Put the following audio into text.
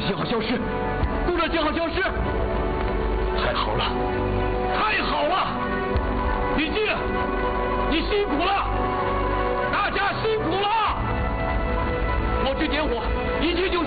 信号消失，工作信号消失。太好了，太好了！李记，你辛苦了，大家辛苦了。我去点火，一切就